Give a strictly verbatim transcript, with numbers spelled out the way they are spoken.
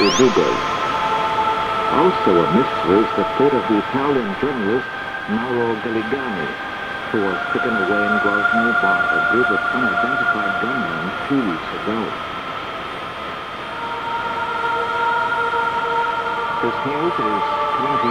Udugas. Also a mystery is the fate of the Italian journalist Mauro Galligani, who was taken away in Grozny by a group of unidentified gunmen two weeks ago. This news is twenty